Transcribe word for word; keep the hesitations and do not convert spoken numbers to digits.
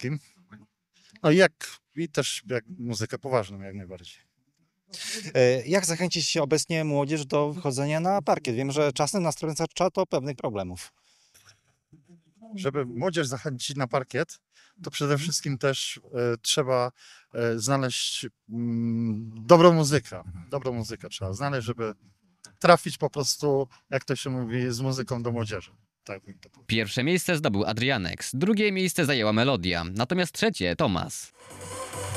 wszystkim. No i jak i też jak muzykę poważną jak najbardziej. E, Jak zachęcić obecnie młodzież do wychodzenia na parkiet? Wiem, że czasem nastręcza to pewnych problemów. Żeby młodzież zachęcić na parkiet, to przede wszystkim też e, trzeba e, znaleźć mm, dobrą muzykę. Dobrą muzykę trzeba znaleźć, żeby trafić po prostu, jak to się mówi, z muzyką do młodzieży. Tak bym to powiedział. Pierwsze miejsce zdobył Adrianex, drugie miejsce zajęła Melodia, natomiast trzecie Tomas.